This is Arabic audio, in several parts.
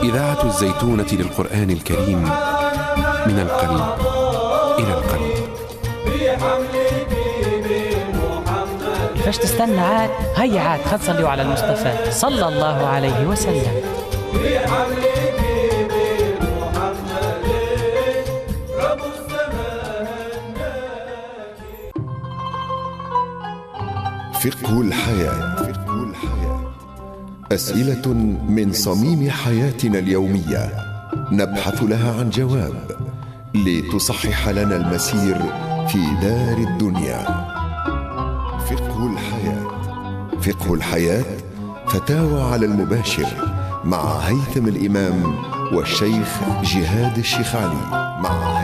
إذاعة الزيتونة للقرآن الكريم، من القلب إلى القلب. فاش تستنى عاد؟ هيا عاد خد صلوا على المصطفى صلى الله عليه وسلم. فقه الحياة. أسئلة من صميم حياتنا اليومية نبحث لها عن جواب لتصحح لنا المسير في دار الدنيا. فقه الحياة فتاوى على المباشر مع هيثم الإمام والشيخ جهاد الشيخ علي.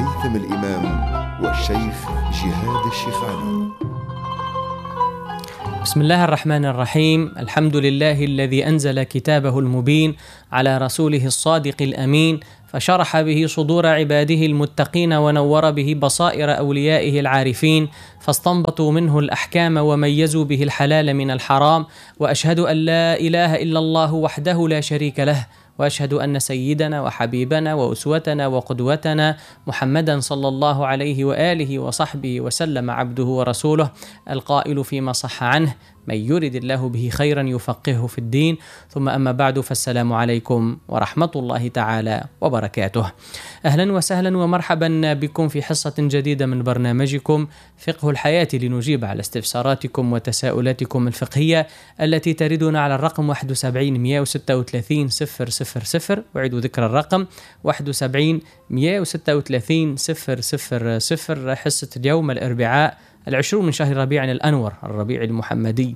بسم الله الرحمن الرحيم. الحمد لله الذي أنزل كتابه المبين على رسوله الصادق الأمين، فشرح به صدور عباده المتقين ونور به بصائر أوليائه العارفين، فاستنبطوا منه الأحكام وميزوا به الحلال من الحرام. وأشهد أن لا إله إلا الله وحده لا شريك له، وأشهد أن سيدنا وحبيبنا وأسوتنا وقدوتنا محمدا صلى الله عليه وآله وصحبه وسلم عبده ورسوله، القائل فيما صح عنه: من يرد الله به خيرا يفقهه في الدين. ثم أما بعد، فالسلام عليكم ورحمة الله تعالى وبركاته. أهلا وسهلا ومرحبا بكم في حصة جديدة من برنامجكم فقه الحياة، لنجيب على استفساراتكم وتساؤلاتكم الفقهية التي تردنا على الرقم 71 136 000. أعيد ذكر الرقم 71 136 000. حصة اليوم الأربعاء 20 من شهر ربيع الأنور، الربيع المحمدي،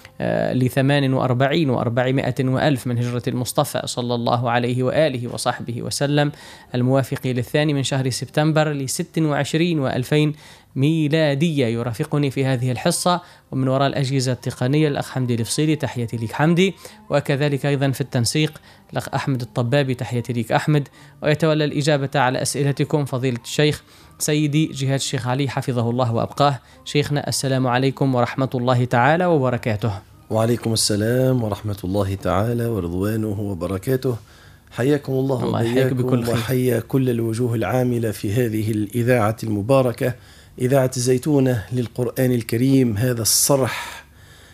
ل48 و400 وألف من هجرة المصطفى صلى الله عليه وآله وصحبه وسلم، الموافق للثاني من شهر سبتمبر ل26 و2000 ميلادية. يرافقني في هذه الحصة ومن وراء الأجهزة التقنية الأخ حمدي الفصيلي، تحياتي لك حمدي، وكذلك أيضا في التنسيق الأخ أحمد الطبابي، تحياتي لك أحمد. ويتولى الإجابة على أسئلتكم فضيلة الشيخ سيدي جهاد الشيخ علي حفظه الله وأبقاه. شيخنا، السلام عليكم ورحمة الله تعالى وبركاته. وعليكم السلام ورحمة الله تعالى ورضوانه وبركاته. حياكم الله وبياكم، وحيا كل الوجوه العاملة في هذه الإذاعة المباركة، إذاعة الزيتونة للقرآن الكريم. هذا الصرح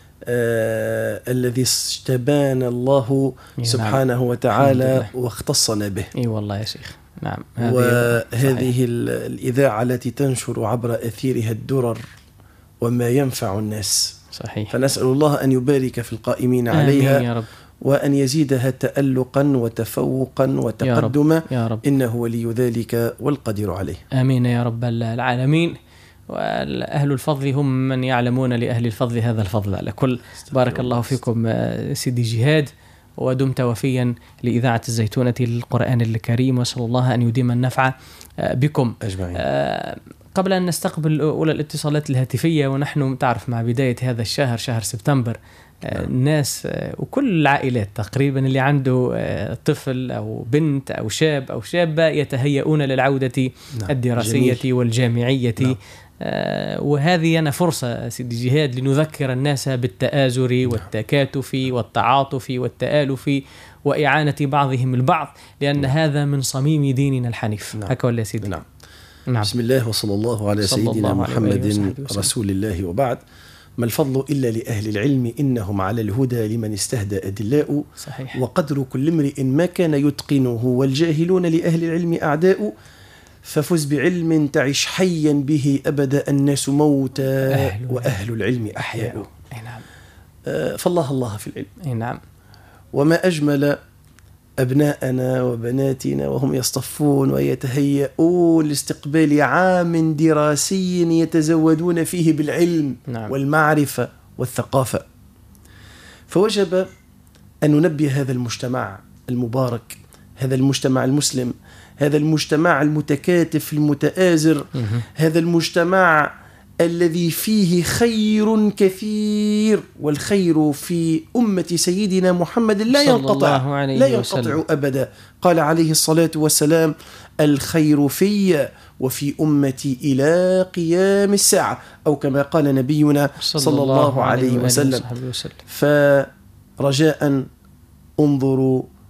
الذي استبان الله سبحانه وتعالى واختصنا به. اي والله يا شيخ، نعم. وهذه الإذاعة التي تنشر عبر أثيرها الدرر وما ينفع الناس. صحيح. فنسأل الله أن يبارك في القائمين عليها يا رب، وأن يزيدها تألقا وتفوقا وتقدما، يا رب. إنه ولي ذلك والقدير عليه. آمين يا رب العالمين. وأهل الفضل هم من يعلمون لأهل الفضل هذا الفضل على كل. بارك الله فيكم سيدي جهاد، ودمت وفيا لإذاعة الزيتونة للقرآن الكريم، وأسأل الله أن يديم النفع بكم أجمعين. قبل أن نستقبل أولى الاتصالات الهاتفية، ونحن تعرف مع بداية هذا الشهر، شهر سبتمبر، الناس وكل العائلات تقريبا اللي عنده طفل أو بنت أو شاب أو شابة يتهيئون للعودة الدراسية جميل. والجامعية. وهذه أنا فرصة سيدي جهاد لنذكر الناس بالتآزر والتكاتف والتعاطف والتآلف وإعانة بعضهم البعض، لأن هذا من صميم ديننا الحنيف. هكا ولا سيدي؟ نعم. بسم الله وصلى الله على سيدنا محمد رسول الله، وبعد. ما الفضل إلا لأهل العلم، إنهم على الهدى لمن استهدى أدلاء. صحيح. وقدر كل امرئ ما كان يتقنه، والجاهلون لأهل العلم أعداء. ففز بعلم تعش حيا به أبدا، الناس موتى وأهل العلم أحياء. نعم. فالله الله في العلم. نعم. وما أجمل أبناءنا وبناتنا وهم يصطفون ويتهيئون لاستقبال عام دراسي يتزودون فيه بالعلم والمعرفة والثقافة. فوجب أن ننبه هذا المجتمع المبارك، هذا المجتمع المسلم، هذا المجتمع المتكاتف المتآزر، هذا المجتمع الذي فيه خير كثير، والخير في أمة سيدنا محمد لا ينقطع أبدا. قال عليه الصلاة والسلام: الخير في وفي أمتي إلى قيام الساعة، أو كما قال نبينا صلى الله عليه وسلم. فرجاء انظروا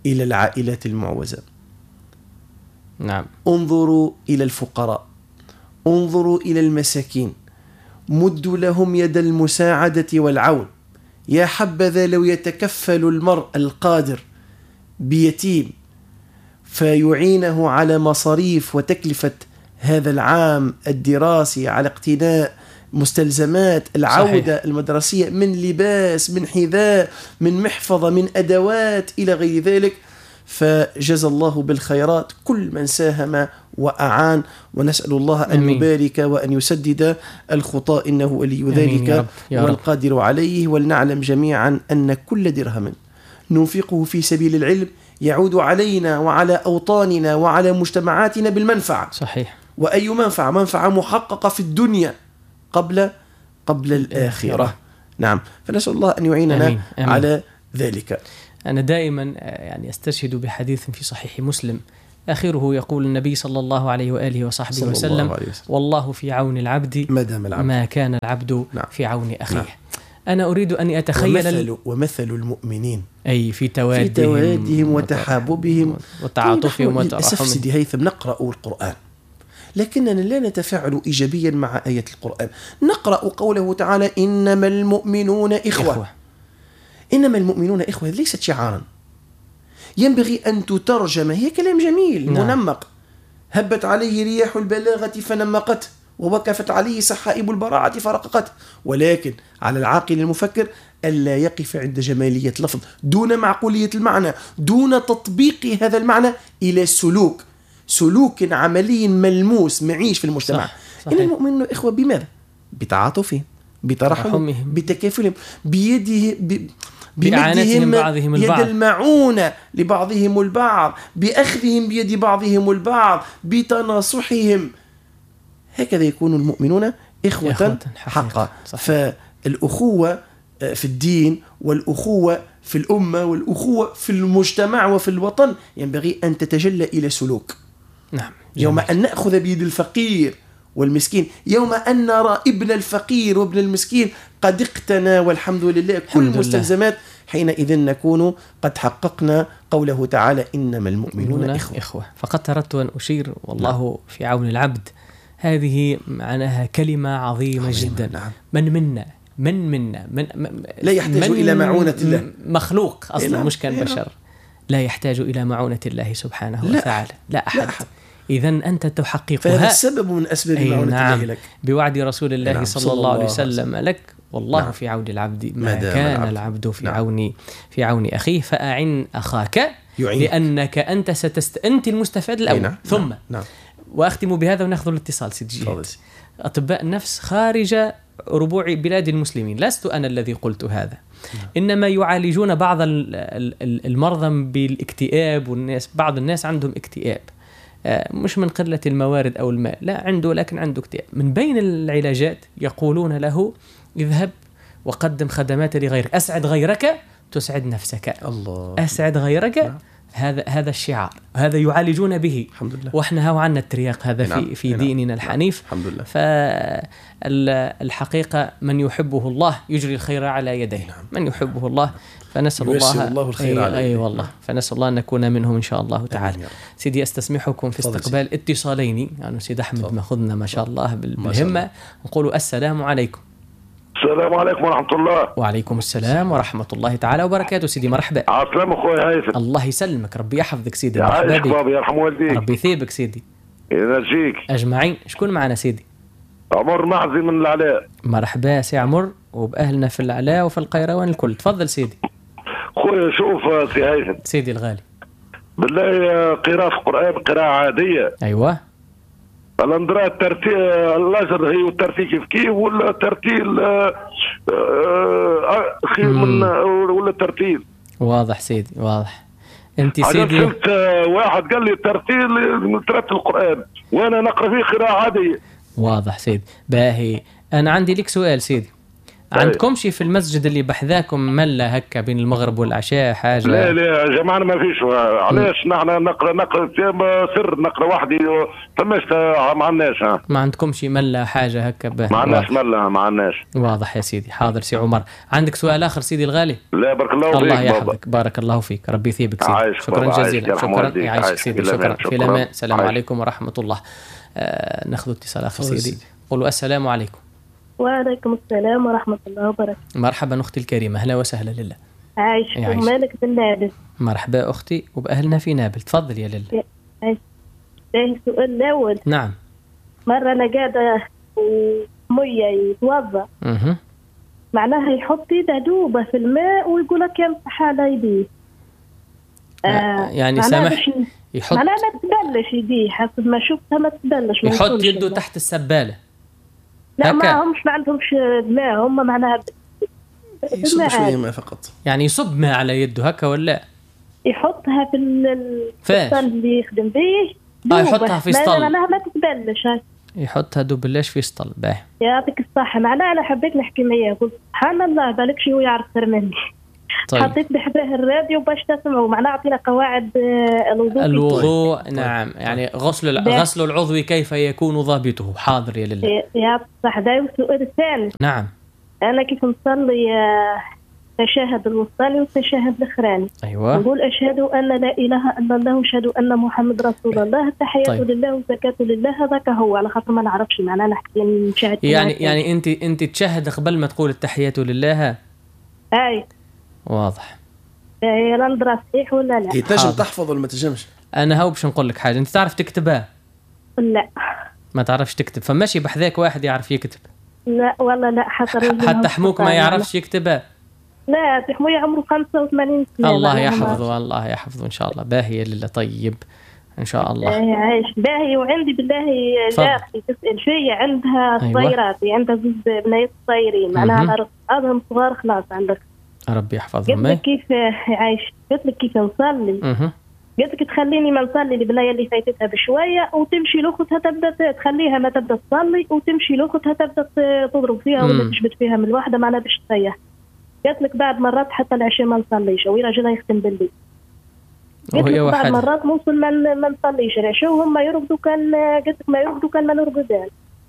إلى العائلات المعوزة. نعم. انظروا إلى الفقراء، انظروا إلى المساكين، مدوا لهم يد المساعدة والعون. يا حبذا لو يتكفل المرء القادر بيتيم فيعينه على مصاريف وتكلفة هذا العام الدراسي، على اقتناء مستلزمات العودة صحيح. المدرسية، من لباس، من حذاء، من محفظة، من أدوات إلى غير ذلك. فجزى الله بالخيرات كل من ساهم وأعان، ونسأل الله أن يبارك وأن يسدد الخطى، إنه ولي ذلك والقادر عليه. ولنعلم جميعا أن كل درهم ننفقه في سبيل العلم يعود علينا وعلى أوطاننا وعلى مجتمعاتنا بالمنفعة. صحيح. وأي منفعة؟ منفعة محققة في الدنيا قبل الآخرة. نعم. فنسأل الله أن يعيننا أمين. على ذلك. أنا دائما يعني أستشهد بحديث في صحيح مسلم آخره يقول النبي صلى الله عليه وآله وصحبه وسلم: والله في عون العبد ما كان العبد في عون أخيه. نعم. أنا أريد أن أتخيل ومثل المؤمنين أي في توادهم وتحاببهم وتعاطفهم وترحمهم. سيدي هيثم، نقرأ القرآن لكننا لا نتفاعل إيجابيا مع آية القرآن. نقرأ قوله تعالى: إنما المؤمنون إخوة. إنما المؤمنون إخوة ليست شعارا، ينبغي أن تترجم. هي كلام جميل منمق. هبت عليه رياح البلاغة فنمقته، ووقفت عليه سحائب البراعة فرققته. ولكن على العاقل المفكر ألا يقف عند جمالية اللفظ دون معقولية المعنى، دون تطبيق هذا المعنى إلى سلوك عملي ملموس معيش في المجتمع. إن المؤمنون إخوة بماذا؟ بتعاطفهم، بترحمهم، بتكافلهم، بإعانتهم بعضهم البعض، يد المعونة لبعضهم البعض، بأخذهم بيد بعضهم البعض، بتناصحهم. هكذا يكون المؤمنون إخوة حقا. فالأخوة في الدين، والأخوة في الأمة، والأخوة في المجتمع وفي الوطن ينبغي أن تتجلى إلى سلوك. نعم. يوم أن نأخذ بيد الفقير والمسكين، يوم أن نرى ابن الفقير وابن المسكين قد اقتنى والحمد لله كل مستلزمات، حينئذ نكون قد حققنا قوله تعالى: إنما المؤمنون إخوة. فقد أردت أن أشير والله في عون العبد، هذه معناها كلمة عظيمة جدا. نعم. من منا لا يحتاج إلى معونة الله، مخلوق أصلا مش كان بشر، لا يحتاج إلى معونة الله سبحانه وتعالى، لا أحد. إذن أنت تحققها، فهذا السبب من أسباب معونة الله لك، بوعد رسول الله صلى الله عليه وسلم لك: والله في عون العبد ما كان العبد في عون أخيه، فأعن أخاك لأنك أنت المستفاد الأول. ثم وأختم بهذا ونأخذ الاتصال. سيدي أطباء النفس خارج ربوع بلاد المسلمين، لست أنا الذي قلت هذا، إنما يعالجون بعض المرضى بالاكتئاب، بعض الناس عندهم اكتئاب مش من قلة الموارد أو الماء، لا عنده، لكن عنده اكتئاب. من بين العلاجات يقولون له: اذهب وقدم خدمات لغيرك، أسعد غيرك تسعد نفسك. الله. أسعد غيرك. هذا الشعار، هذا يعالجون به. الحمد لله. وإحنا هو عنا الترياق هذا في ديننا الحنيف. الحمد لله. فالحقيقة من يحبه الله يجري الخير على يديه. من يحبه الله فنسأل الله الخير عليه. والله فنسأل الله أن نكون منهم إن شاء الله تعالى. سيدي أستسمحكم في استقبال اتصالين، يعني سيد أحمد ماخذنا ما شاء الله بالهمة. نقول السلام عليكم. السلام عليكم ورحمة الله. وعليكم السلام ورحمة الله تعالى وبركاته. سيدي مرحبا. عسلام أخوي هيثم. الله يسلمك، ربي يحفظك سيدي. مرحبا بك. بابي يرحم والديك. ربي يثيبك سيدي. يرجيك أجمعين. شكون معنا سيدي؟ عمر معزي من العلاء. مرحبا سي عمر، وبأهلنا في العلاء وفي القيروان الكل. تفضل سيدي. خويا شوف سي هيثم سيدي الغالي، بالله قراءة القرآن قراءة عادية. أيوة. الأندرا الترتيل اللجر هي والترتيل كيف ولا ترتيل خير من ولا ترتيل؟ واضح سيدي، واضح. أنت سيدي شفت واحد قال لي ترتيل من ترتيل القرآن وأنا نقرأ فيه قراءة عادية. واضح سيدي. باهي، أنا عندي لك سؤال سيدي. عندكمش في المسجد اللي بحذاكم ملا هكا بين المغرب والعشاء حاجه؟ لا يا جماعه ما فيش. علاش نحن نقرا سر نقرا وحدي فماش ما عندناش. ما عندكمش ملا حاجه هكا؟ ما عندناش ملا، ما عندناش. واضح يا سيدي. حاضر سي عمر. عندك سؤال اخر سيدي الغالي؟ لا بارك الله فيك. الله يحفظك، بارك الله فيك، ربي يثيبك سيدي. شكرا جزيلا. شكرا يعيشك سيدي. شكرا. في الامان. السلام عليكم ورحمه الله. ناخذ اتصال اخر سيدي. قولوا السلام عليكم. وعليكم السلام ورحمة الله وبركاته. مرحبا أختي الكريمة، أهلا وسهلا. لله عايش مالك بالنابل. مرحبا أختي وبأهلنا في نابل. تفضل يا لله. عايش. السؤال الأول. نعم. مرة أنا قاعدة ومية يتوضأ، معناها يحط يده دوبة في الماء ويقول لك يمسح على يديه. يعني سامح يحط، معناها ما تبلش يديه، حسب ما شفتها ما تبلش. يحط يده تحت السبالة. لا ما همش، ما عندهمش ماء هم، معناها يصب شوية ماء فقط. يعني يصب ماء على يده هكا ولا يحطها في الفستان اللي يخدم به؟ يحطها في سطل. معناها ما تتبلش. يحطها دوبلاش في سطل. باهي يعطيك الصحة. معناها أنا حبيت نحكي معاه، قلت سبحان الله بالك شي هو يعرف أكثر مني. طيب. حطيت بحذاه الراديو باش تسمعوا، معناها أعطينا قواعد الوضوء. نعم. يعني غسل العضو كيف يكون ضابطه. حاضر يا لله. يعطيك الصحة. ده السؤال الثاني. نعم. أنا كيف نصلي تشهد الوسطاني والتشهد الأخراني. أيوة. نقول أشهد أن لا إله إلا الله وأشهد أن محمد رسول الله، التحيات طيب. لله وزكاة لله. هذاك هو، على خاطر ما نعرفش معناه نحكي نشهد. يعني أنت تشهد قبل ما تقول التحيات لله. أي واضح. لا ندرى صحيح ولا لا. تنجم تحفظ ولا ما تنجمش؟ أنا هو باش نقول لك حاجة. أنت تعرف تكتبها؟ لا ما تعرفش تكتب. فماشي بحذاك واحد يعرف يكتب. لا والله لا. حتى حموك ما يعرفش يكتبها. لا حموي عمره 85 سنة. الله يحفظه. الله يحفظه إن شاء الله. باهي لله. طيب إن شاء الله. عايش باهي. وعندي بالله جارتي تسأل فيا، عندها صغيراتي. أيوة. عندها زوج بنات صغيرين، معناها أظهر صغار خلاص. عندك ربي يحفظهم. قلت لك كيف عايش، قلت لك كيف نصلي. قلت لك تخليني ما نصلي البنايه اللي فايتتها بشويه وتمشي لاختها تبدا تخليها ما تبدا تصلي وتمشي لاختها تبدا تضرب فيها ولا تشبت فيها من الواحده معناها باش تريح. قلت لك بعد مرات حتى العشاء ما نصليش، وي راجلها يختم بالليل. قلت لك بعد مرات موصل ما نصليش العشاء وهم يرقدوا. كان قلت لك ما يرقدوا كان ما نرقدان.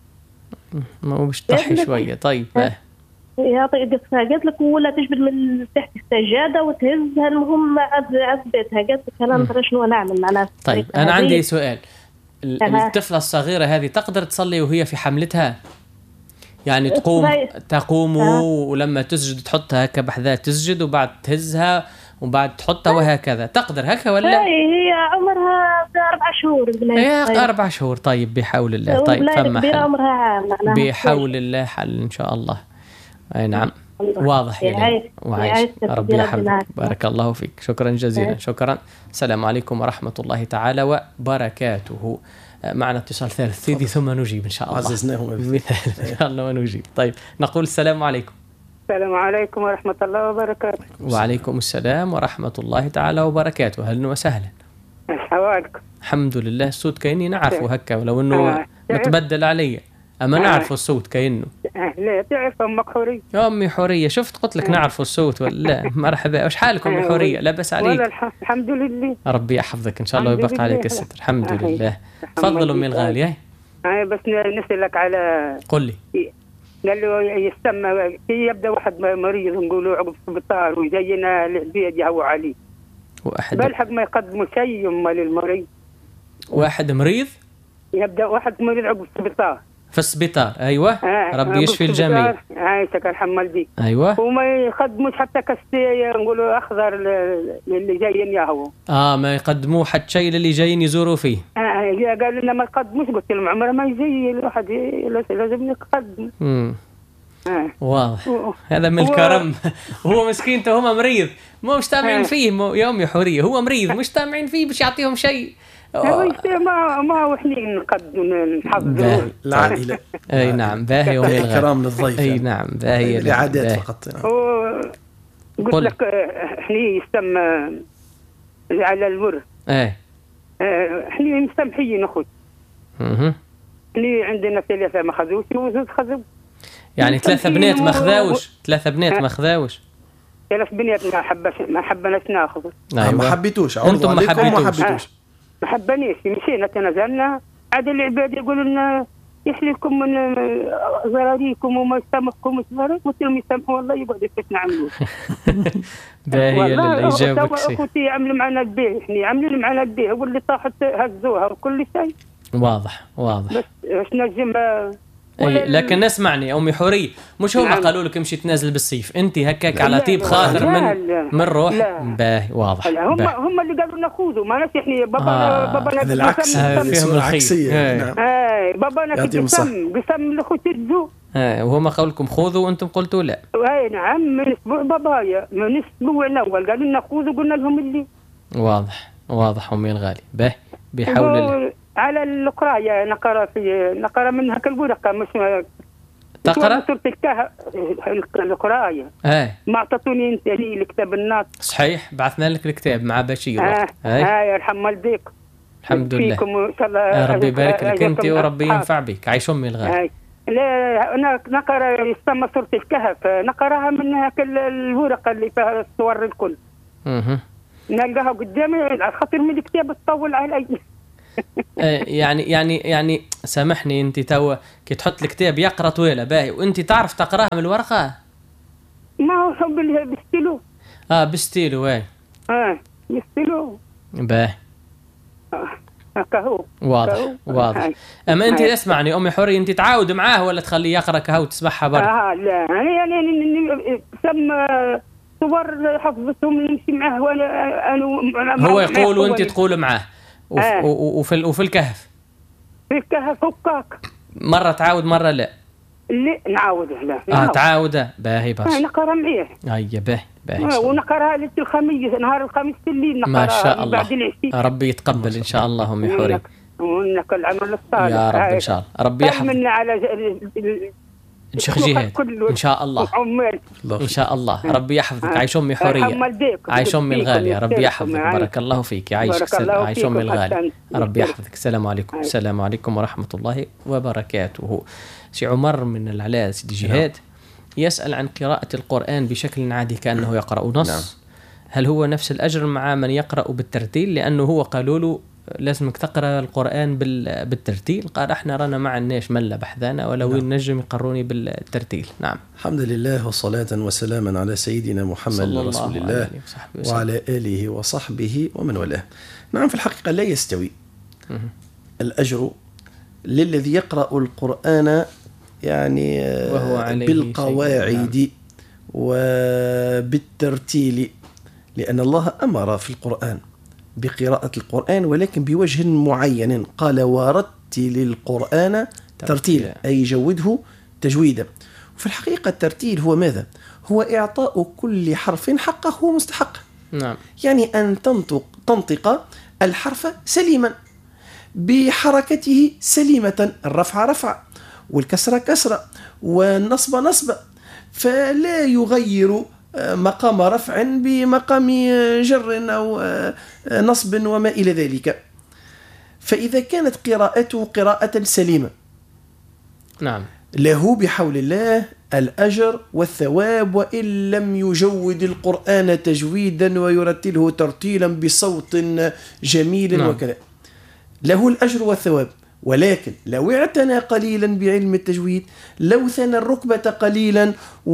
ما هو باش تضحي شويه. طيب يعطيك. قلت لك ولا تجبد من تحت السجاده وتهزها، المهم عذبتها. قلت لك انا ما شنو نعمل معناها. طيب انا عندي سؤال. الطفله الصغيره هذه تقدر تصلي وهي في حملتها؟ يعني تقوم ولما تسجد تحطها هكا بحذاها تسجد وبعد تهزها وبعد تحطها وهكذا. تقدر هكا ولا؟ هي عمرها 4 شهور. هي 4 شهور. طيب بحول الله. طيب فما حل. عمرها عام. بحول الله حل ان شاء الله. اي نعم. واضح يعني. وعايش. ربي يحفظك. بارك الله فيك. شكرا جزيلا. شكرا. السلام عليكم ورحمة الله تعالى وبركاته. معنا اتصال ثالث سيدي ثم نجيب إن شاء الله. عززناهم إن شاء الله ونجيب. طيب نقول السلام عليكم. السلام عليكم ورحمة الله وبركاته. وعليكم السلام ورحمة الله تعالى وبركاته. أهلا وسهلا. حوالكم. الحمد لله. الصوت كأني نعرفه هكا ولو أنه متبدل علي، أما نعرف الصوت كأنه. لا تعرف أمك حورية. أمي حورية. شفت قلت لك نعرف الصوت ولا لا. مرحبا. وش حالكم يا حورية؟ لا بس عليك. الحمد لله. ربي يحفظك إن شاء الله ويبقى عليك الستر. الحمد لله. تفضل أمي الغالية. بس نسألك على. قل لي. قال له يستمع يبدأ واحد مريض نقولوا عقب السبيطار ويجينا البيت يهوى عليه. بالحق ما يقدموا شيء للمريض. واحد مريض يبدأ واحد مريض عقب السبيطار. في السبيطار. أيوة. ربي يشفي الجميع. عايشك الحمل دي. أيوة. وما يقدموش حتى كستي نقولوا أخضر للي جايين يهووا. ما يقدموه حتى شيء للي جايين يزوروا فيه. قالوا لنا ما يقدموش. قلت لهم عمره ما يجي الواحد لازم نقدم. واضح. هذا من الكرم. هو مسكين هما مريض مش تامعين فيه. يوم حورية هو مريض مش تامعين فيه باش يعطيهم شيء. ما وحنين نقدم نحضروا العائلة. اي نعم. باهي يوم الكرام للضيف. اي نعم. باهي العادات فقط. قلت لك احنا يسمى على الورث. احنا مستمحيين اخوي. احنا عندنا 3 ما خذوش وزوج خذوا. يعني 3 بنات ما خذاوش 3 بنات ما خذاوش 3 بنات ما حبناش ناخذ. ما حبيتوش انتم ما حبيتوش ما حبنيش. مشينا تنازلنا عاد العباد يقولوا لنا يحليكم من زراريكم وما يسامحكم زراريكم. قلت لهم يسامحوا والله يقعدوا كيف نعملوا. باهي اللي يجاوبك شيء. اخوتي يعملوا معنا البيه، احنا يعملوا معنا البيه واللي طاحت هزوها وكل شيء. واضح بس باش نجم. لكن اسمعني أمي حورية، مش هم قالوا لك امشي تنازل بالسيف، انت هكاك على طيب خاطر من روح. باهي واضح. هم اللي قالوا ناخذوا، ما ناس احنا بابا هذا العكس، فيهم العكسية. بابا قسم لأخوتي الزو. وهم قولكم خذوا وانتم قلتوا لا. نعم، من اسبوع بابايا، من اسبوع الاول قالوا لنا خذوا، قلنا لهم اللي. واضح أمي الغالي. باهي بحول الله. على القراية نقرأ منها كالورقة، مش تقرأ؟ القراية. ما اعطتوني انت لي الكتاب الناط. صحيح، بعثنا لك الكتاب مع بشير. يرحم والديك. الحمد لله. ربي يبارك لك انت وربي ينفع بك. عايش أمي الغالي. لا أنا نقرأ يسمى سورة الكهف، نقرأها من هاك الورقة اللي فيها الصور الكل. نلقاها قدامي على خاطر من الكتاب تطول علي. يعني سامحني، انت توا كي تحط الكتاب يقرا طويله باهي وانت تعرف تقراها من الورقه؟ ما هو حب بستيلو. بستيلو. بستيلو باهي. كهو واضح. اما انت اسمعني أمي حوري، انت تعاود معاه ولا تخليه يقرا كهو تسمعها برا؟ لا يعني سم صور حفظتهم نمشي معاه وانا هو يقول وانت تقول معاه. وفي الكهف. في الكهف هكاك. مرة تعاود مرة لا. لا نعاود. لا تعاود. باهي برشا. نقرا معيه. باهي. ونقرا ليلة الخميس، نهار الخميس الليل نقرا. ما شاء الله. بعد العشاء. ربي يتقبل ان شاء الله أمي حوري. ونك العمل الصالح يا رب ان شاء الله. ربي يحفظك. من على نشيخ جهاد ان شاء الله. ان شاء الله. ربي يحفظك. عايش أمي حورية. عايش أمي الغالية. ربي يحفظك. بارك الله فيك. عايش أمي الغالية. ربي يحفظك. السلام عليكم. السلام عليكم ورحمة الله وبركاته. سي عمر من العلاء سيدي جهاد يسأل عن قراءة القرآن بشكل عادي كأنه يقرأ نص. هل هو نفس الأجر مع من يقرأ بالترتيل؟ لأنه هو قالوا له لازمك تقرأ القرآن بالترتيل. قال احنا رانا ما عندناش ملة بحذانا ولو نجم يقروني بالترتيل. نعم. الحمد لله وصلاة وسلاما على سيدنا محمد رسول الله وعلى آله وصحبه ومن والاه. نعم، في الحقيقة لا يستوي الأجر للذي يقرأ القرآن يعني بالقواعد وبالترتيل، لأن الله أمر في القرآن بقراءة القرآن ولكن بوجه معين. قال ورتل القرآن ترتيلا، أي جوده تجويدا. وفي الحقيقة الترتيل هو ماذا؟ هو إعطاء كل حرف حقه ومستحقه. نعم. يعني أن تنطق الحرف سليما بحركته سليمة، الرفع رفع والكسرة كسرة والنصب نصب، فلا يغير مقام رفع بمقام جر أو نصب وما إلى ذلك. فإذا كانت قراءته قراءة سليمة نعم له بحول الله الأجر والثواب، وإن لم يجود القرآن تجويدا ويرتله ترتيلا بصوت جميل وكذا له الأجر والثواب. ولكن لو اعتنى قليلا بعلم التجويد، لو ثنى الركبة قليلا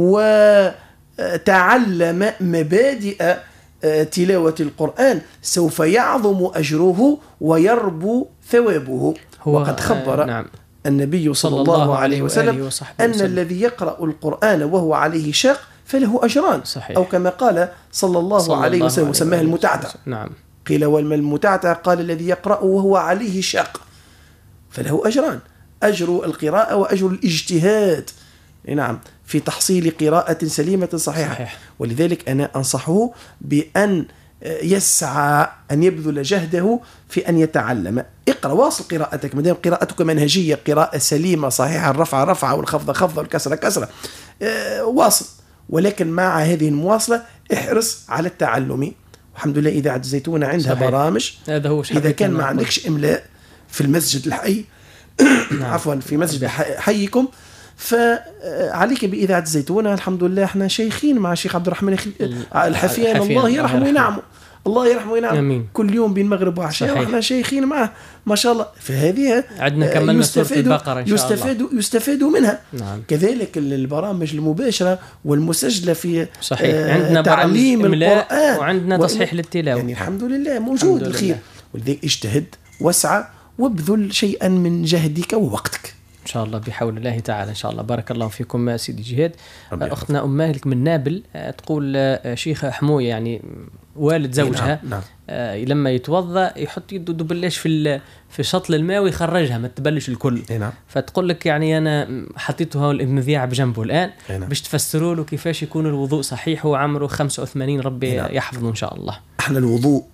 وتعلم مبادئ تلاوة القرآن، سوف يعظم أجره ويربو ثوابه. وقد خبر النبي صلى الله عليه وسلم أن الذي يقرأ القرآن وهو عليه شاق فله أجران. صحيح. أو كما قال صلى الله عليه وسلم وسماه المتعتع. نعم. قيل وما المتعتع؟ قال الذي يقرأ وهو عليه شاق فله أجران، أجر القراءة وأجر الاجتهاد نعم في تحصيل قراءة سليمة صحيحة. صحيح. ولذلك أنا أنصحه بأن يسعى أن يبذل جهده في أن يتعلم. اقرأ، واصل قراءتك ما دام قراءتك منهجية، قراءة سليمة صحيحة، الرفع رفعة والخفض خفضة والكسرة كسرة، واصل. ولكن مع هذه المواصلة احرص على التعلم. والحمد لله إذاعة الزيتونة عندها برامج. هذا هو إذا كان ما عندكش إملاء في المسجد الحي عفوا في مسجد حيكم، فعليك بإذاعة الزيتونة. الحمد لله احنا شيخين مع الشيخ عبد الرحمن الحفيان، الله يرحمه وينعمه، الله يرحمه وينعمه، كل يوم بين المغرب وعشاء واحنا شيخين معه ما شاء الله. فهذه عندنا كملنا سورة البقرة إن شاء الله، يستفادوا منها. نعم. كذلك البرامج المباشرة والمسجلة في عندنا تعليم القرآن وعندنا تصحيح للتلاوة، يعني الحمد لله موجود الخير. ولذلك اجتهد واسعى وابذل شيئا من جهدك ووقتك إن شاء الله بحول الله تعالى. إن شاء الله. بارك الله فيكم سيدي جهاد. أختنا أم مالك من نابل تقول شيخة حموية يعني والد زوجها نعم. لما يتوضأ يحط يده دبلش في شطل الماء ويخرجها ما تبلش الكل. نعم. فتقول لك يعني أنا حطيته المذياع بجنبه الآن باش تفسروا له كيفاش يكون الوضوء صحيح. هو عمره 85 ربي يحفظه إن شاء الله. احنا الوضوء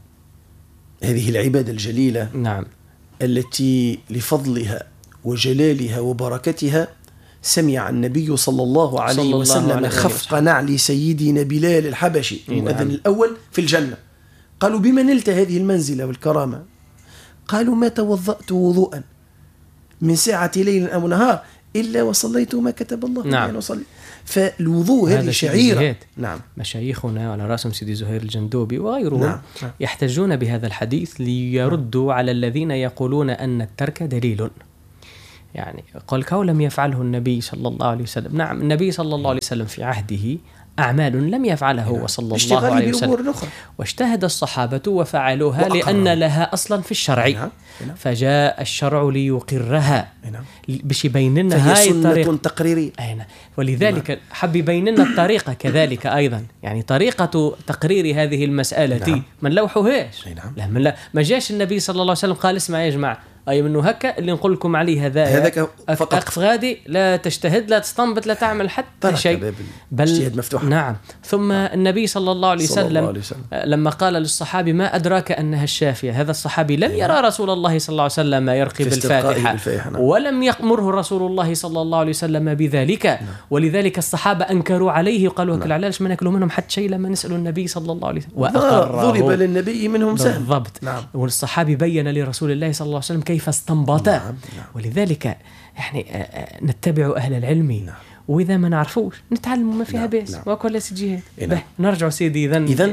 هذه العبادة الجليلة نعم التي لفضلها وجلالها وبركتها سمع النبي صلى الله عليه وسلم خفق نعل سيدنا بلال الحبشي المؤذن الأول في الجنة. قالوا بما نلت هذه المنزلة والكرامة؟ قالوا ما توضأت وضوءا من ساعة ليل أو نهار إلا وصليت ما كتب الله. نعم. وصلي. فالوضوء هذه شعيرة. نعم. مشايخنا على رأسهم سيدي زهير الجندوبي وغيرهم يحتجون بهذا الحديث ليردوا على الذين يقولون أن الترك دليل. يعني قال كو لم يفعله النبي صلى الله عليه وسلم. نعم النبي صلى الله عليه وسلم في عهده أعمال لم يفعلها هو صلى الله عليه وسلم، واجتهد الصحابة وفعلوها لأن لها أصلا في الشرع. فجاء الشرع ليقرها باش يبين لنا هاي الطريقة تقريرية. ولذلك حب يبين لنا الطريقة كذلك أيضا، يعني طريقة تقرير هذه المسألة ما نلوحوهاش. لا ما جاش النبي صلى الله عليه وسلم قال اسمع يا جماعة أي منه هكا اللي نقول لكم عليه هذاك أقف غادي لا تجتهد لا تستنبط لا تعمل حتى شيء، بل مفتوح. نعم. ثم النبي صلى الله عليه وسلم لما قال للصحابي ما أدراك أنها الشافية، هذا الصحابي لم يرى رسول الله صلى الله عليه وسلم يرقي بالفاتحة ولم يأمره رسول الله صلى الله عليه وسلم بذلك. ولذلك الصحابة أنكروا عليه وقالوا هكذا علاش ما ناكلوا منهم حتى شيء لما نسألوا النبي صلى الله عليه وسلم وأقره. ضرب للنبي منهم سهم. بالضبط. والصحابي بين لرسول الله صلى الله عليه وسلم كيف استنبط. ولذلك يعني نتبع أهل العلم وإذا ما نعرفوش نتعلم ما فيها بأس. وكل سيدي نرجع سيدي إذن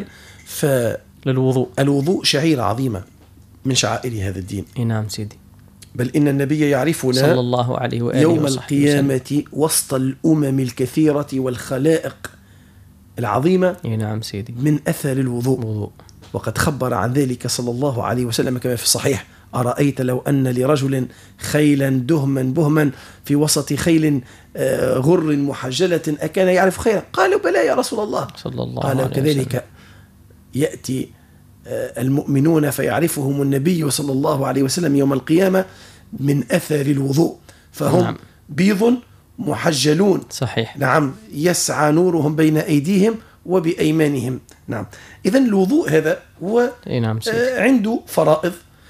للوضوء. الوضوء شعيرة عظيمة من شعائر هذا الدين. نعم سيدي. بل إن النبي يعرفنا صلى الله عليه وآله يوم القيامة وسط الأمم الكثيرة والخلائق العظيمة. نعم سيدي. من أثر الوضوء. وقد خبر عن ذلك صلى الله عليه وسلم كما في الصحيح: أرأيت لو أن لرجل خيلا دهما بهما في وسط خيل غر محجلة أكان يعرف خيرا؟ قالوا بلى يا رسول الله. صلى الله قال عليه كذلك وسلم. يأتي المؤمنون فيعرفهم النبي صلى الله عليه وسلم يوم القيامة من أثر الوضوء، فهم بيض محجلون. صحيح. نعم. يسعى نورهم بين أيديهم وبأيمانهم. نعم. إذن الوضوء هذا هو عنده فرائض.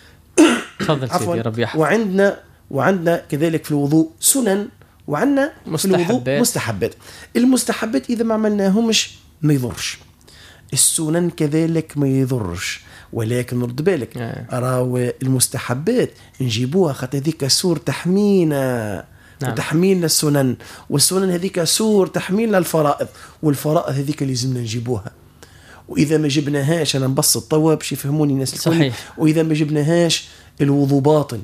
تفضل سيدي ربي يحفظك. وعندنا كذلك في الوضوء سنن، وعندنا في الوضوء مستحبات. المستحبات إذا ما عملناهمش ما يضرش، السنن كذلك ما يضرش. ولكن رد بالك راهو المستحبات نجيبوها خاطر هذيك سور تحمينا وتحميلنا السنن، والسنن هذيك سور تحميلنا الفرائض، والفرائض هذيك لازمنا نجيبوها. وإذا ما جبناهاش أنا نبسط طوا باش يفهموني الناس الكل. وإذا ما جبناهاش الوضوء باطل،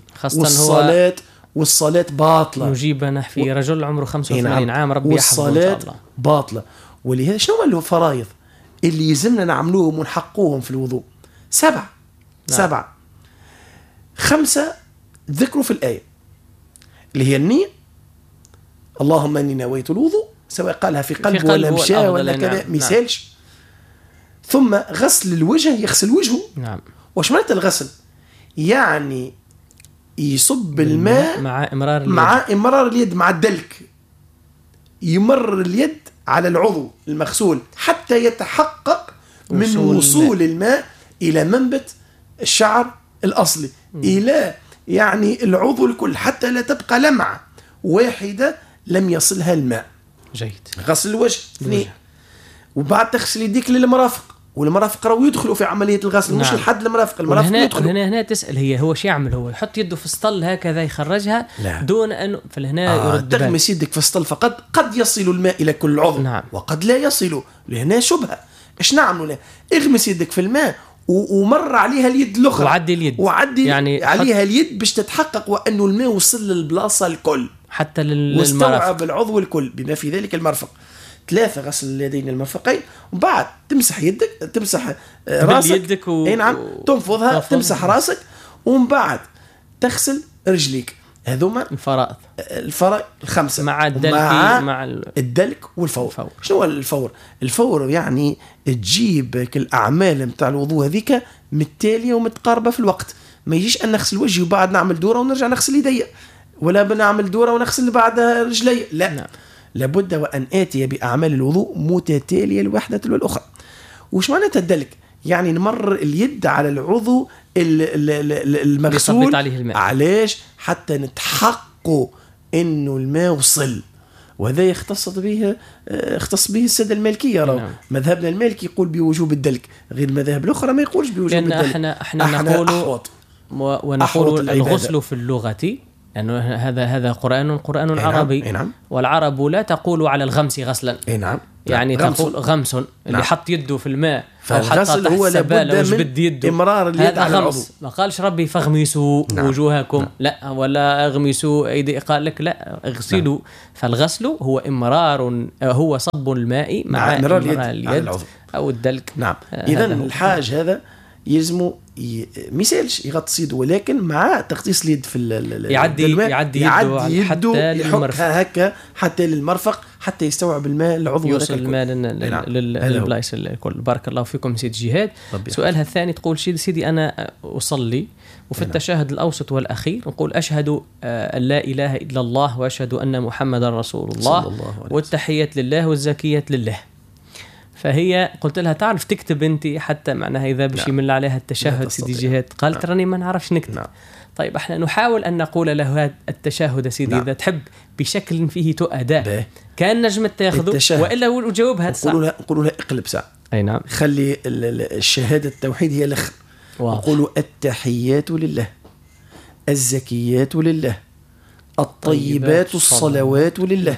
والصلاة باطلة. نجيب نحفي رجل عمره 85 عام ربي يحفظه إن شاء الله. باطلة. ولهذا شنو هو الفرائض اللي يلزمنا نعملوهم ونحقوهم في الوضوء؟ 7. 5 ذكروا في الآية اللي هي النية. اللهم إني نويت الوضوء، سواء قالها في قلب ولا مشى ولا كذا مثالش. ثم غسل الوجه، يغسل وجهه. نعم. وش معنى الغسل؟ يعني يصب الماء مع إمرار اليد مع الدلك، يمر اليد على العضو المغسول حتى يتحقق من وصول الماء إلى منبت الشعر الأصلي إلى يعني العضو الكل، حتى لا تبقى لمعة واحدة لم يصلها الماء. جيد. غسل الوجه 2. وبعد تغسل يديك للمرافق والمرافق راهو يدخلوا في عمليه الغسل. مش الحد المرافق يدخلوا. هنا تسال هو شو يعمل؟ هو يحط يده في السطل هكذا يخرجها دون ان فهنا يرد تغمس يدك في السطل فقط. قد يصل الماء الى كل عضو وقد لا يصل. لهنا شبهه. ايش نعملوا؟ اغمس يدك في الماء ومر عليها اليد الاخرى وعدي يعني عليها اليد باش تتحقق وانه الماء وصل للبلاصه الكل حتى للمرافق واستوعب العضو الكل بما في ذلك المرفق. 3 غسل اليدين المرفقين، وبعد تمسح يدك، تمسح راسك نعم تنفضها، تمسح راسك، ومن بعد تغسل رجليك. هذوما الفرائض 5 مع الدلك والفور. شنو الفور؟ الفور يعني تجيب الأعمال نتاع الوضوء هذيك متالية ومتقاربة في الوقت. ما يجيش أن نغسل وجهي وبعد نعمل دورة ونرجع نغسل يدي، ولا بنعمل دورة ونغسل بعدها رجلي. لا لابد وأن آتي بأعمال الوضوء متتالية الواحدة والأخرى. وش معناتها الدلك؟ يعني نمر اليد على العضو المغسول. علاش؟ حتى نتحققوا انه الماء وصل. وهذا يختص به الساده المالكيه. مذهبنا المالكي يقول بوجوب الدلك، غير المذاهب الاخرى ما يقولش بوجوب الدلك. احنا نقول الغسل في اللغه لأنه هذا قرآن عربي. والعرب لا تقول على الغمس غسلا. يعني تقول غمس اللي حط يده في الماء أو حط تحت السبالة وجبد يده، إمرار اليد على العضو. ما قالش ربي فاغمسوا وجوهكم لا، ولا اغمسوا أيدي، قال لك لا اغسلوا. فالغسل هو إمرار، هو صب الماء مع إمرار اليد أو الدلك. إذن الحاج هذا يلزمه ميسالش يغطس يده، ولكن مع تغطيس اليد في يعدي يده حتى للمرفق، هكا حتى للمرفق، حتى يستوعب الماء العضو، يوصل الماء للبلايص الكل. بارك الله فيكم سيد جهاد. سؤالها الثاني تقول سيدي أنا أصلي وفي التشهد الأوسط والأخير نقول أشهد أن لا إله إلا الله وأشهد أن محمد رسول الله والتحيات لله والزكيات لله. فهي قلت لها تعرف تكتب انت حتى معناها اذا باش يمل عليها التشهد سيدي جهاد؟ قالت راني ما نعرفش نكتب. طيب احنا نحاول ان نقول له هذا التشهد سيدي اذا تحب بشكل فيه تؤداء كان نجم تاخذه، والا وجاوبها نقولوا لها اقلب ساعه. اي نعم، خلي الشهاده التوحيد هي الاخر. نقولوا التحيات لله، الزكيات لله، الطيبات الصلوات لله،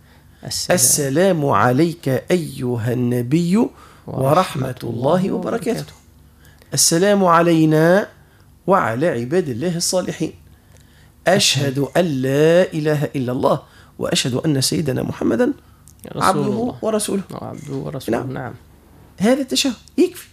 السلام عليك أيها النبي ورحمة الله وبركاته، السلام علينا وعلى عباد الله الصالحين، أشهد أن لا إله إلا الله وأشهد أن سيدنا محمدا عبده ورسوله. نعم. هذا التشهد يكفي.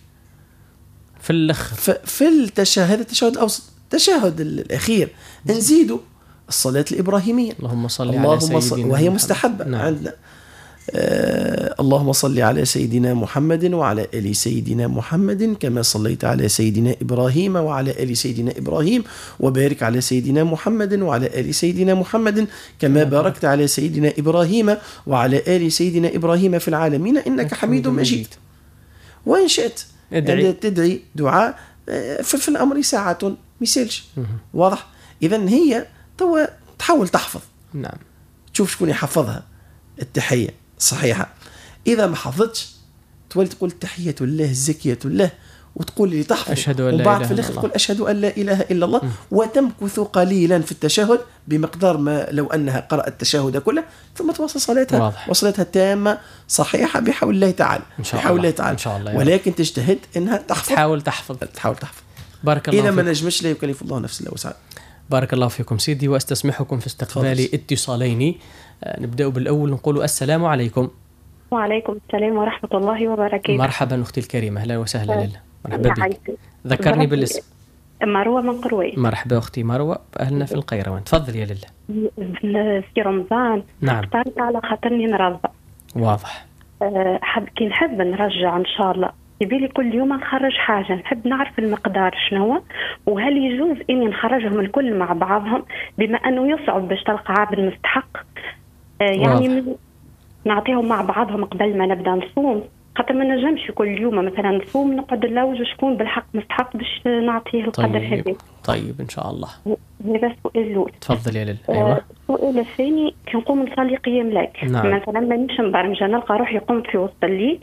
في التشهد، هذا التشهد الأوسط. التشهد الأخير نزيدوا الصلاة الإبراهيمية، اللهم صل على سيدنا، وهي مستحبة عندنا. اللهم صل على سيدنا محمد وعلى آل سيدنا محمد كما صليت على سيدنا إبراهيم وعلى آل سيدنا إبراهيم، وبارك على سيدنا محمد وعلى آل سيدنا محمد كما باركت على سيدنا إبراهيم وعلى آل سيدنا إبراهيم في العالمين إنك حميد مجيد. وإن شئت تدعي دعاء في الأمر ساعة مثالش. واضح؟ إذن هي تحاول تحفظ. نعم. تشوف شكون يحفظها التحية صحيحة. إذا ما حفظتش تولي تقول تحية الله الزكية الله، وتقول لي تحفظ، وبعد في الآخر تقول أشهد أن لا إله إلا الله. وتمكث قليلا في التشهد بمقدار ما لو أنها قرأت التشهد كله، ثم تواصل صلاتها وصلاتها تامة صحيحة بحول الله تعالى. بحول الله تعالى إن شاء الله. ولكن تجتهد إنها تحفظ. تحاول تحفظ. بارك الله. إذا ما نجمش لا يكلف الله نفسا إلا وسعها. بارك الله فيكم سيدي، واستسمحكم في استقبال اتصالين. نبدأ بالأول، نقول السلام عليكم. وعليكم السلام ورحمة الله وبركاته. مرحبا أختي الكريمة، أهلا وسهلا. لله مرحبا بك. ذكرني بالاسم. مروة من قروي. مرحبا أختي مروة، أهلنا في القيروان. تفضل يا لله. في رمضان نعم اختارت على خاطرني نرضى. واضح. كي نحب نرجع إن شاء الله يبيلي كل يوم نخرج حاجة، نحب نعرف المقدار شنو، وهل يجوز إني نخرجهم الكل مع بعضهم، بما أنه يصعب باش تلقى عابد مستحق يعني نعطيهم مع بعضهم قبل ما نبدأ نصوم، خاطر ما نجمش كل يوم مثلا نصوم نقعد نلوج شكون بالحق مستحق باش نعطيه القدر هذا. طيب إن شاء الله. هذا السؤال الأول. تفضل يا ليل. أيوة. السؤال الثاني كي نقوم نصلي قيام ليل، نعم. مثلا مانيش مبرمجة نلقى روحي قمت في وسط الليل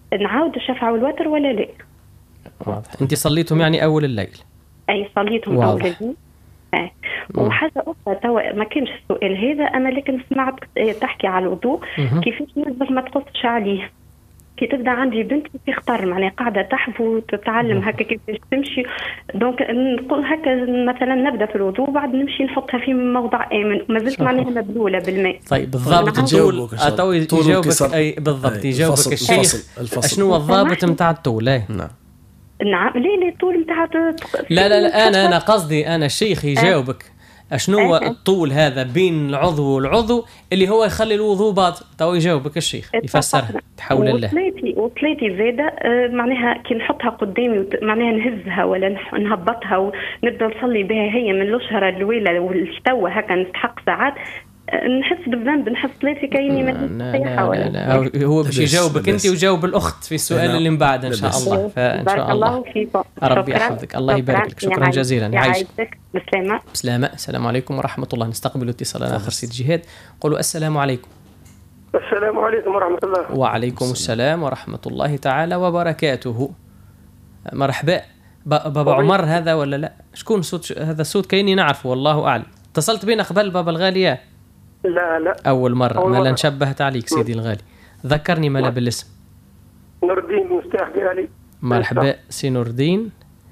نعاود الشفع والوتر ولا لا؟ واضح. أنت صليتهم يعني أول الليل؟ أي صليتهم أول الليل. وحاجة أخرى توا ما كانش السؤال هذا، أنا لكن سمعت تحكي على الوضوء كيفاش نقدر ما تقصش عليه. كي تبدا عندي بنت في خطر معناها قاعده تحفظ وتتعلم هكا كيفاش تمشي، دونك نقول هكا مثلا نبدا في الوضوء وبعد نمشي نحطها في موضع امن، ما زلت معناها مبلوله بالماء. طيب بالضبط الطول يجاوبك اي بالضبط يجاوبك الشيخ شنو الضابط نتاع الطول؟ نعم ليه الطول نتاع لا انا قصدي انا الشيخ يجاوبك شنو هو الطول هذا بين العضو والعضو اللي هو يخلي الوضوء باطل. تو يجاوبك الشيخ يفسرها حول الله. وطليتي زاده معناها كي نحطها قدامي معناها نهزها ولا نهبطها ونبدا نصلي بها هي من الشهره الاولى والتو هكا نستحق ساعات نحس بالذنب، نحس طليتي كايني لا هو باش يجاوبك انت وجاوب الاخت في السؤال اللي من بعد ان شاء الله. فان شاء الله فيكم ربي يحفظك الله يبارك لك. شكرا جزيلا. يعيشك بسلامه. السلام عليكم ورحمه الله. نستقبل اتصال اخر سيد جهاد. قولوا السلام عليكم. السلام عليكم ورحمه الله. وعليكم السلام ورحمه الله تعالى وبركاته. مرحبا. بابا عمر هذا ولا لا؟ شكون صوت هذا؟ الصوت كأني نعرفه والله اعلم. اتصلت بينا قبل بابا الغالية؟ لا أول مرة. ما نشبهت عليك سيدي الغالي. ذكرني مالا بالاسم. نور الدين بن مفتاح بيرعلي. مرحبا سي نور الدين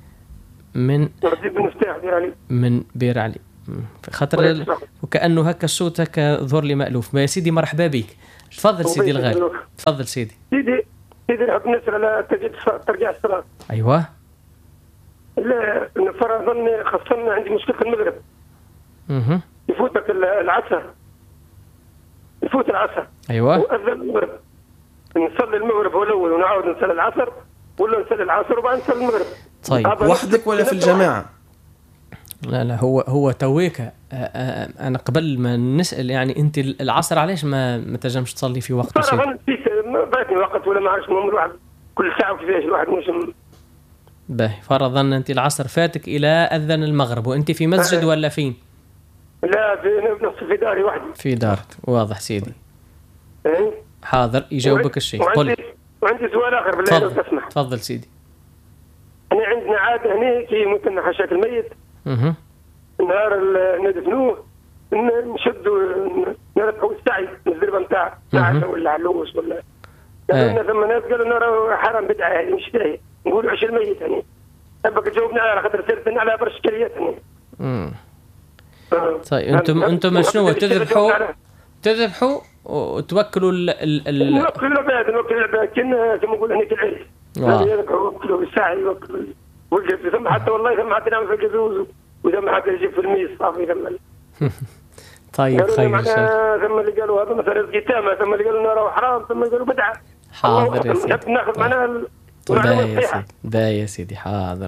من من بيرعلي. خاطر وكأنه هكا الصوت هكا ظهر لي مألوف. ما يا سيدي مرحبا بك. تفضل سيدي الغالي. تفضل سيدي. سيدي بالنسبة لترجيع الصلاة. أيوة. لا فرضا خاصة عندي مشكلة في المغرب. يفوتك العصر. يفوت العصر. أيوة. وأذن المغرب. نصلي المغرب هو الأول ونعاود نصلي العصر ولا نصلي العصر وبعد نصلي المغرب. طيب وحدك ولا في الجماعة؟ لا هو تويك. أنا قبل ما نسأل يعني أنت العصر علاش ما تجمش تصلي في وقت بسيط؟ فاتني وقت ولا ما عرفش المهم الواحد كل ساعة وكيفاش الواحد مش باهي. فرضا أنت العصر فاتك إلى أذن المغرب وأنت في مسجد ولا فين؟ لا في داري وحدي. في دارك. واضح سيدي. حاضر يجاوبك الشيخ. قل. وعندي سؤال آخر بالله لو تسمح. تفضل سيدي. أنا عندنا عادة هنا كي ممكن حاشاة الميت. النهار ندفنوه نشدوا نرفعوا السعي من الزربة نتاع نعشة ولا علوش ولا. قالوا ثم ناس قالوا نرى حرام بدعة هذه مش داهية. نقولوا عش الميت يعني. أبغى تجاوبنا على خاطر سيرتنا على برش كريات يعني. طيب انتم شنو تذبحوا وتوكلوا نوكلوا العباد كما نقول هنا العرس يوكلوا بالساعه يوكلوا والجد ثم حتى والله ثم حتى نعمل في الجزوز وثم حتى يجيب في الميز صافي ثم طيب خير ثم اللي قالوا هذا مثلا القتامه ثم اللي قالوا نرى حرام ثم قالوا بدعه. حاضر يا سيدي. ناخذ معنا باهي يا سيدي. حاضر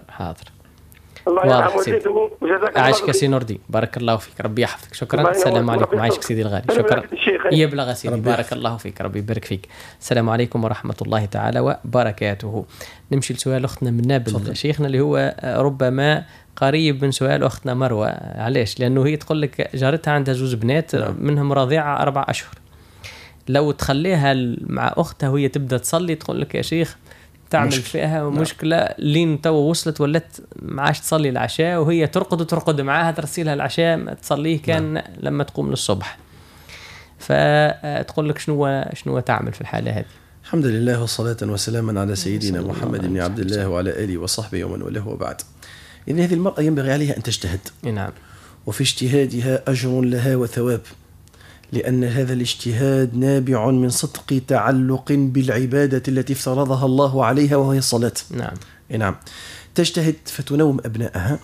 واضح سيدي. عايشك سي نور الدين. بارك الله فيك. ربي يحفظك. شكرا. السلام عليكم. عايشك سيدي الغالي. شكرا. يبلغ سيدي. بارك الله فيك. ربي يبارك فيك. السلام عليكم ورحمة الله تعالى وبركاته. نمشي لسؤال أختنا من نابل شيخنا اللي هو ربما قريب من سؤال أختنا مروة. علاش؟ لأنه هي تقول لك جارتها عندها 2 بنات منهم رضيعة 4 أشهر. لو تخليها مع أختها وهي تبدأ تصلي تقول لك يا شيخ تعمل فيها مشكلة لين تو وصلت ولت معاش تصلي العشاء وهي ترقد معاها ترسيلها العشاء تصليه كان لما تقوم للصبح. فتقول لك شنو تعمل في الحالة هذه؟ الحمد لله والصلاة والسلام على سيدنا محمد بن عبد الله وعلى آله وصحبه ومن والاه وبعد. إن هذه المرأة ينبغي عليها أن تجتهد. نعم. وفي اجتهادها أجر لها وثواب، لأن هذا الاجتهاد نابع من صدق تعلق بالعبادة التي افترضها الله عليها وهي الصلاة. نعم. تجتهد فتنوم أبنائها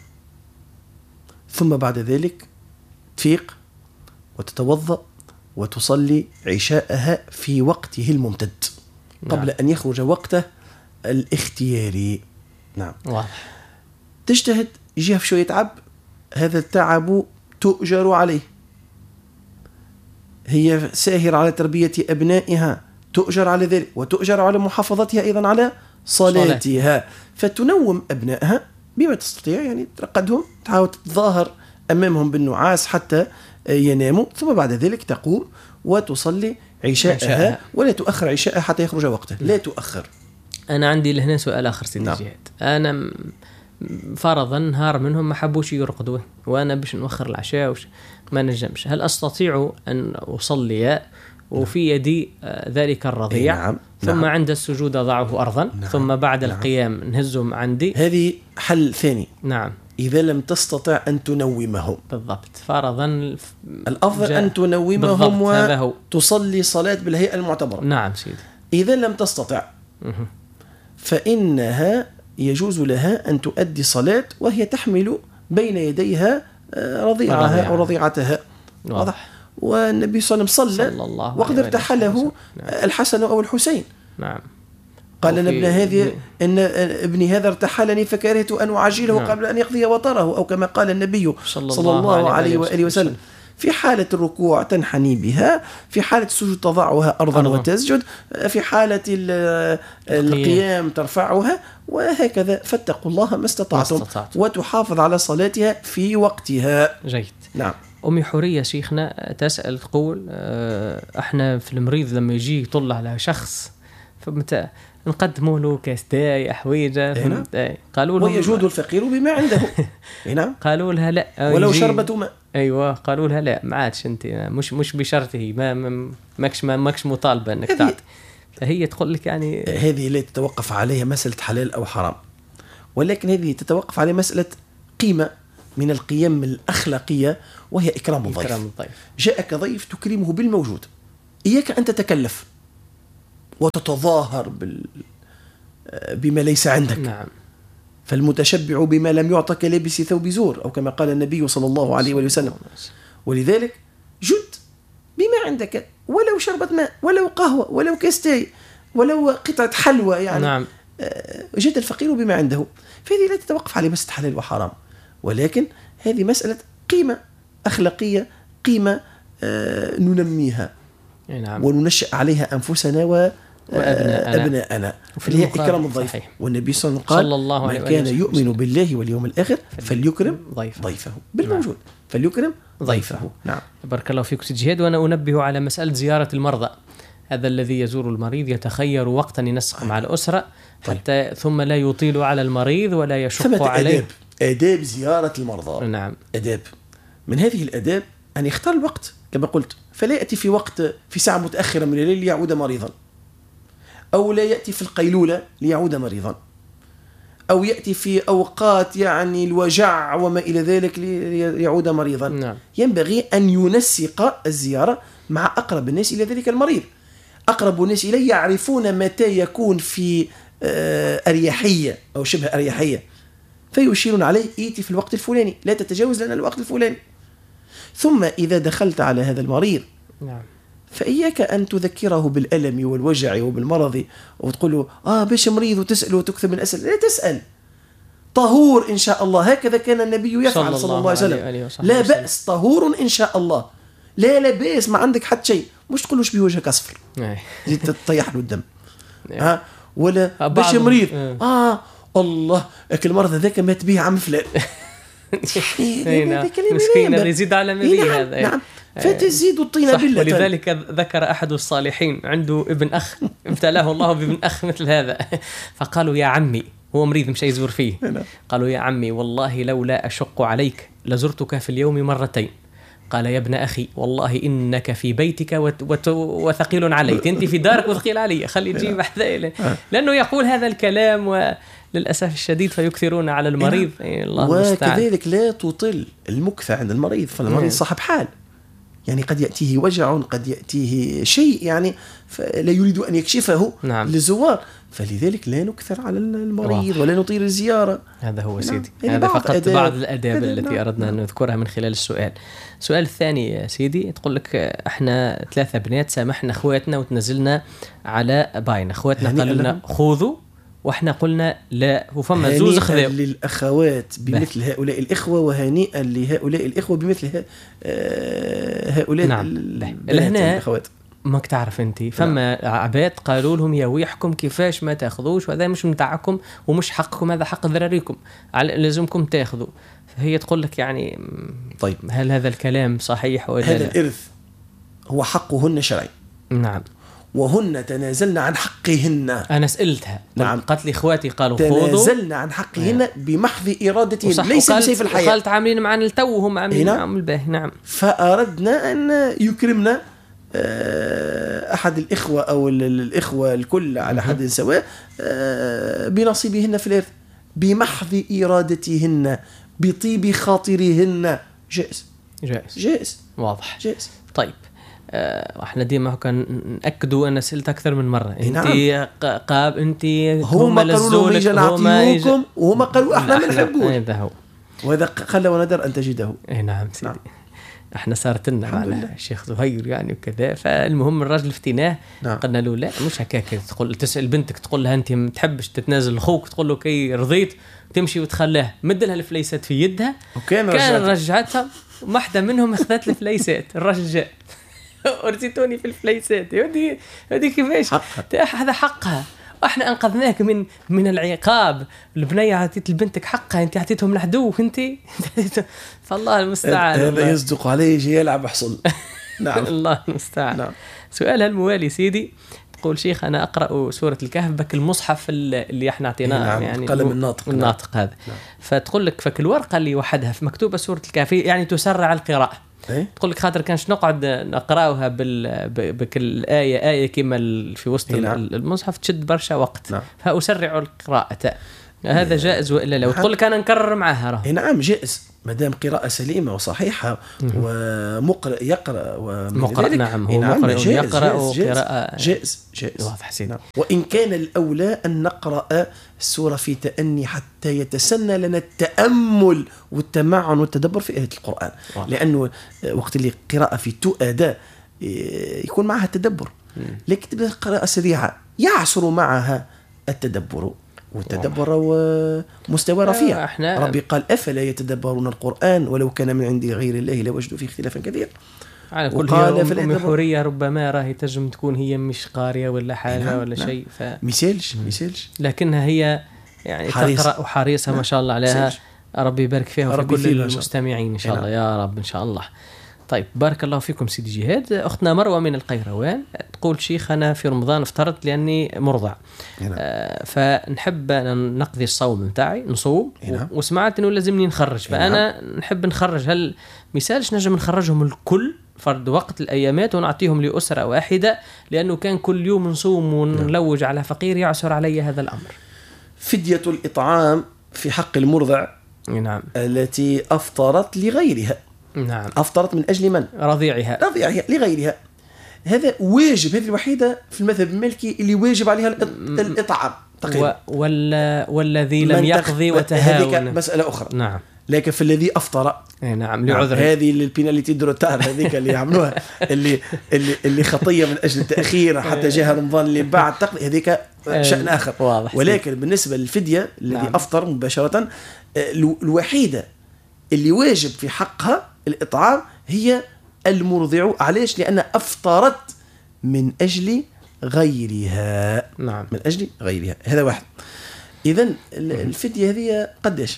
ثم بعد ذلك تفيق وتتوضأ وتصلي عشاءها في وقته الممتد قبل أن يخرج وقته الاختياري. نعم. واضح. تجتهد يجيها في شوية تعب، هذا التعب تؤجر عليه. هي ساهرة على تربية أبنائها تؤجر على ذلك، وتؤجر على محافظتها أيضا على صلاتها. فتنوم أبنائها بما تستطيع، يعني ترقدهم، تحاول تتظاهر أمامهم بالنعاس حتى يناموا، ثم بعد ذلك تقوم وتصلي عشاءها ولا تؤخر عشاءها حتى يخرج وقته. لا تؤخر. أنا عندي لهنا سؤال آخر سيدي نعم. جهاد. أنا فرضا نهار منهم ما حبوش يرقدوا وأنا باش نوخر العشاء ما نجمش، هل أستطيع أن أصلي وفي يدي ذلك الرضيع؟ نعم. ثم نعم. عند السجود أضعه أرضا. نعم. ثم بعد نعم. القيام نهزهم عندي. هذه حل ثاني. نعم. إذا لم تستطع أن تنومهم بالضبط، فرضا الأفضل أن تنومهم وتصلي صلاة بالهيئة المعتبرة. نعم سيدي. إذا لم تستطع فإنها يجوز لها أن تؤدي صلاة وهي تحمل بين يديها رضيعها أو رضيعتها. واضح. والنبي صلى الله عليه وسلم صلى وقد ارتحله الحسن أو الحسين. نعم. قال إن ابني هذا ارتحلني فكرهت أن أعجله قبل أن يقضي وطره، أو كما قال النبي صلى الله عليه وآله وسلم. في حالة الركوع تنحني بها، في حالة السجود تضعها أرضا وتسجد، في حالة القيام ترفعها، وهكذا. فاتقوا الله ما استطعتم وتحافظ على صلاتها في وقتها. جيد. نعم. أمي حورية شيخنا تسأل تقول احنا في المريض لما يجي يطل على شخص فمتى نقدموا له كاس داي حويجه قالوا له ويجود الفقير بما عنده. نعم. قالوا لها لا ولو شربة ماء. ايوه قالوا لها لا ما عادش انت مش بشرطه ماكش مطالبه انك تعطي. فهي تقول لك يعني هذه لا تتوقف عليها مسألة حلال أو حرام، ولكن هذه تتوقف على مسألة قيمة من القيم الأخلاقية، وهي إكرام الضيف. جاءك ضيف تكرمه بالموجود، إياك أن تتكلف وتتظاهر بما ليس عندك. نعم. فالمتشبع بما لم يعطى كلابس ثوب زور، أو كما قال النبي صلى الله عليه وسلم. ولذلك جد بما عندك، ولو شربة ماء، ولو قهوة، ولو كاستاي، ولو قطعة حلوى يعني. نعم. جد الفقير بما عنده. فهذه لا تتوقف على مسألة حلال وحرام، ولكن هذه مسألة قيمة أخلاقية، قيمة ننميها. نعم. وننشأ عليها أنفسنا وأبناءنا، اللي هي إكرام الضيف. والنبي صلى الله عليه وسلم قال: من كان يؤمن بالله واليوم الآخر فليكرم ضيفه بالموجود. فليكرم ضيفه. نعم. بارك الله فيك سيدي جهاد. وأنا أنبه على مسألة زيارة المرضى. هذا الذي يزور المريض يتخير وقتا ينسق مع الأسرة حتى ثم لا يطيل على المريض ولا يشق عليه. آداب زيارة المرضى. نعم. آداب. من هذه الآداب أن يختار الوقت كما قلت، فلا يأتي في ساعة متأخرة من الليل ليعود مريضا، أو لا يأتي في القيلولة ليعود مريضا، أو يأتي في أوقات يعني الوجع وما إلى ذلك ليعود مريضا. نعم. ينبغي أن ينسق الزيارة مع أقرب الناس إلى ذلك المريض. أقرب الناس إليه يعرفون متى يكون في أريحية أو شبه أريحية، فيشيرون عليه: إيتي في الوقت الفلاني، لا تتجاوز لنا الوقت الفلاني. ثم إذا دخلت على هذا المريض، نعم، فإياك أن تذكره بالألم والوجع وبالمرض وتقول له باش مريض وتسأل وتكثر من الأسئلة. لا تسأل، طهور إن شاء الله. هكذا كان النبي يفعل صلى الله عليه وسلم. لا بأس، طهور إن شاء الله. لا بأس، ما عندك حتى شيء. مش تقولوش بوجهك أصفر زيد تطيح له الدم. ولا باش مريض الله أكل مرض ذاك مات به عم فلان. مسكين اللي يزيد على ملي هذا. نعم. فتزيد الطين بالله. ولذلك ذكر أحد الصالحين عنده ابن أخ ابتلاه الله بابن أخ مثل هذا، فقالوا: يا عمي، هو مريض مش يزور فيه، قالوا: يا عمي والله لولا أشق عليك لزرتك في اليوم مرتين. قال: يا ابن أخي والله إنك في بيتك وثقيل عليك، أنت في دارك وثقيل علي، خلي تجيب أحذائي. لأنه يقول هذا الكلام وللأسف الشديد فيكثرون على المريض. الله المستعان. وكذلك لا تطل المكث عند المريض، فالمريض صاحب حال، يعني قد يأتيه وجع، قد يأتيه شيء يعني لا يريد أن يكشفه للزوار، فلذلك لا نكثر على المريض ولا نطيل الزيارة. هذا هو سيدي. هذا فقط بعض الآداب التي أردنا أن نذكرها من خلال السؤال. السؤال الثاني يا سيدي، تقول لك: احنا 3 بنات سامحنا اخواتنا وتنزلنا على باين، اخواتنا قالوا لنا خذوا واحنا قلنا لا، وفما زوز خذوا. للأخوات بمثل هؤلاء الإخوة، وهنيئا لهؤلاء الإخوة بمثل هؤلاء لهنا الأخوات. ماك تعرف انت فما عباد قالوا لهم: يا ويحكم كيفاش ما تاخذوش، وهذا مش متاعكم ومش حقكم، هذا حق ذراريكم، لازمكم تاخذوا. فهي تقول لك يعني طيب، هل هذا الكلام صحيح ولا هذا الإرث هو حقهن شرعي. نعم. وهن تنازلن عن حقهن. أنا سألتها. نعم. قالت لي إخواتي قالوا تنازلن عن حقهن بمحض إرادتهن ليس بسيف الحياة. وقالت عاملين معنا التو وهم عاملين معهم الباهي. نعم. فأردنا أن يكرمنا أحد الإخوة أو الإخوة الكل على حد سواء بنصيبهن في الإرث بمحض إرادتهن بطيب خاطرهن. جائز واضح. جائز. طيب احنا ديما كان نأكدوا أن سألت أكثر من مرة. انت قاب انت هم قالوا لهم نعطيوكم وهم قالوا احنا ما نحبوه وهذا خلى وندر أن تجده. نعم سيدي. نعم. احنا صارت لنا على الشيخ زهير يعني وكذا. فالمهم الراجل فتيناه. نعم. قلنا له لا مش هكاك تقول تسأل بنتك تقول لها انت ما تحبش تتنازل لأخوك تقول له كي رضيت تمشي وتخليها مد لها الفليسات في يدها. كان رجعتها واحدة منهم اخذت الفليسات. الراجل جاء ورثتوني في الفليسات. يودي كيفاش هذا حقها واحنا انقذناك من العقاب. البنيه عطيت لبنتك حقها انت عطيتهم العدو انت. فالله المستعان. هذا يصدق عليه يجي يلعب حصل. نعم. الله المستعان. نعم. سؤالها الموالي سيدي تقول شيخ انا اقرا سوره الكهف بك المصحف اللي احنا اعطيناه. نعم. يعني قلم الناطق هذا. نعم. فتقول لك فك الورقه اللي وحدها مكتوبه سوره الكهف يعني تسرع القراءه. تقول لك خاطر كانش نقعد نقراوها بكل آية كما في وسط المصحف تشد برشا وقت. نعم. فأسرع القراءة. هذا جائز وإلا لا؟ وتقول لك أنا نكرر معها. نعم جائز ما دام قراءة سليمة وصحيحة ومقرئ يقرأ ومقرئ. نعم هو مقرئ يقرأ وقراءة جائز. واضح سيدي. نعم. وإن كان الأولى أن نقرأ السورة في تأني حتى يتسنى لنا التأمل والتمعن والتدبر في آيات القرآن. لأنه وقت اللي قراءة في أداء يكون معها التدبر. لكن تبقى قراءة سريعة يعصر معها التدبر والتدبر ومستوى رفيع. ربي قال أفلا يتدبرون القرآن ولو كان من عند غير الله لوجدوا فيه اختلافا كثيرا. على كل هي حورية ربما راهي تجم تكون هي مش قارية ولا حاجة. نعم. ولا شيء مثالش لكنها هي يعني تقرأ وحريصة. نعم. ما شاء الله عليها. ربي يبارك فيها وفي كل المستمعين إن شاء الله. يا رب إن شاء الله. طيب بارك الله فيكم سيدي جهاد. أختنا مروة من القيروان تقول شيخ أنا في رمضان افترضت لأني مرضع. فنحب نقضي الصوم متاعي نصوم. وسمعت أنه لازمني نخرج. فأنا نحب نخرج. هل مثالش نجم نخرجهم الكل فرد وقت الأيامات ونعطيهم لأسرة واحدة لأنه كان كل يوم نصوم ونلوج على فقير يعسر علي هذا الأمر؟ فدية الإطعام في حق المرضع. نعم. التي أفطرت لغيرها. نعم. أفطرت من أجل من؟ رضيعها لغيرها. هذا واجب. هذه الوحيدة في المذهب المالكي اللي واجب عليها الإطعام تقريبا. والذي لم يقضي وتهاون هذه مسألة أخرى. نعم. لكن في الذي أفطر. نعم لعذر. هذه البيناليتي دروتار هذيك اللي يعملوها اللي خطية من أجل التأخير حتى جاء رمضان اللي بعد تقضي هذيك شأن آخر. واضح. ولكن بالنسبة للفدية الذي أفطر مباشرة الوحيدة اللي واجب في حقها الإطعام هي المرضع. علاش؟ لأن أفطرت من أجل غيرها. نعم. من أجل غيرها. هذا واحد. إذن الفدية هذه قداش؟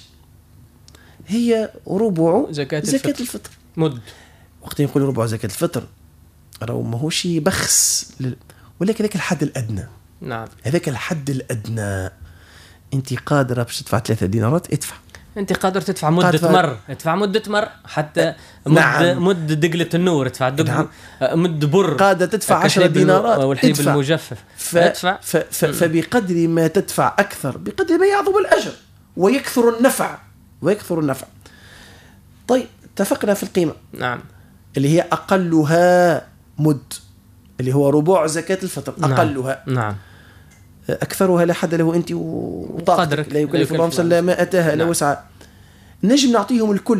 هي ربع زكاة الفطر. مد. وقت يقول ربع زكاة الفطر راهو ماهوش بخس ولكن ذاك الحد الأدنى. نعم. هذاك الحد الأدنى. أنت قادرة باش تدفع 3 دينارات ادفع. أنت قادر تدفع مدة مر حتى مد دقلة النور ادفع مد بر. قادر تدفع 10 دينارات والحليب المجفف ادفع. فبقدر ما تدفع أكثر بقدر ما يعظم الأجر ويكثر النفع. طيب اتفقنا في القيمة. نعم. اللي هي أقلها مد اللي هو ربع زكاة الفطر. أقلها. نعم. أكثرها لا حد له أنت وطاقتك لا يكلف الله نفسا إلا ما أتاها. لا وسعها. نجم نعطيهم الكل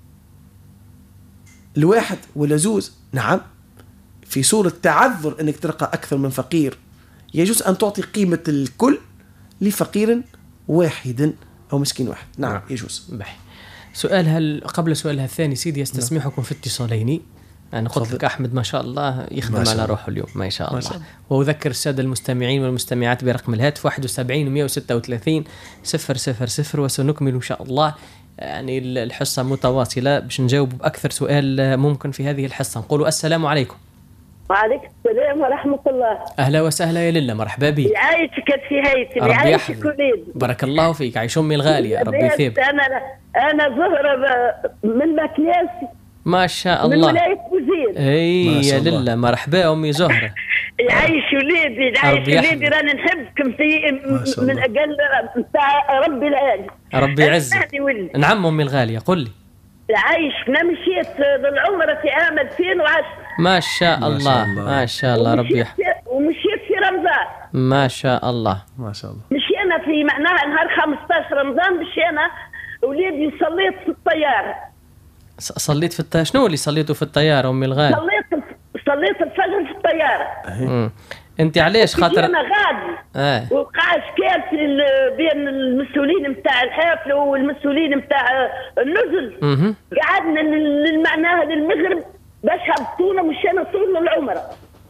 الواحد ولا زوز. نعم. في صورة تعذر أنك تلقى أكثر من فقير يجوز أن تعطي قيمة الكل لفقير واحد أو مسكين واحد. نعم يجوز. سؤالها قبل سؤالها الثاني سيدي يستسمحكم في اتصالين. أنا قلت لك أحمد ما شاء الله يخدم على روحه اليوم ما شاء الله. وأذكر السادة المستمعين والمستمعات برقم الهاتف 71 136 000 وسنكمل إن شاء الله يعني الحصة متواصلة باش نجاوب بأكثر سؤال ممكن في هذه الحصة. نقولوا السلام عليكم. وعليكم السلام ورحمة الله. أهلا وسهلا يا لله، مرحبا بك. يعيشك في هيثم، يعيشك وليدي. بارك الله فيك، عيش أمي الغالية، ربي يثيب. أنا زهرة من مكناس، ما شاء الله، من ولاية بوزير. اي يا لله، مرحبا أمي زهرة. يعيش وليدي، يعيش وليدي، راني نحبكم في من أقل نتاع ربي العالي. ربي يعزك. نعم أمي الغالية، قل لي. يعيشك. أنا مشيت للعمرة في عام 2010. ما شاء الله ما شاء الله، ربي يحفظك. ومشيت في رمضان. ما شاء الله ما شاء الله. مشينا في معناها نهار 15 رمضان، مشينا وليدي صليت في الطيارة. صليت في الطيارة؟ شنو اللي صليته في الطيارة أمي الغالية؟ صليت الفجر في الطيارة. أنت علاش خاطر؟ أنا غادي وقعش كانت بين المسؤولين نتاع الحافلة والمسؤولين نتاع النزل. قعدنا معناها للمغرب باش هبطونا، مشينا طول العمرة.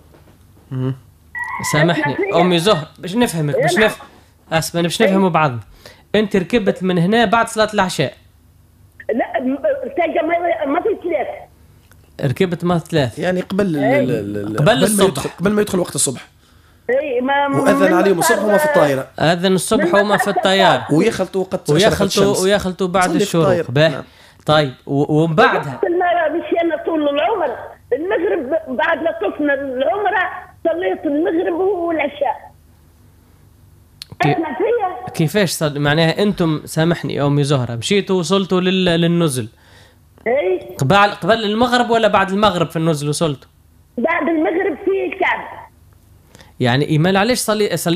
سامحني أمي زهر باش نفهمك، أسمع باش نفهموا بعض. أنت ركبت من هنا بعد صلاة العشاء؟ لا ما في 3. ركبت ما 3 يعني قبل الصبح، قبل ما يدخل وقت الصبح. اي وأذن عليهم الصبح وما في الطائرة. أذن الصبح وما في الطيارة. ويخلطوا وقت ويخلطوا بعد الشروق. نعم. طيب وبعدها مشينا طول العمر. المغرب بعد ما طفنا العمرة صليت المغرب والعشاء. كيفاش معناها أنتم، سامحني يا أمي زهرة، مشيتوا وصلتوا للنزل قبل المغرب ولا بعد المغرب في النزل وصلتوا؟ بعد المغرب في الكعبة. يعني إيمان علاش صليت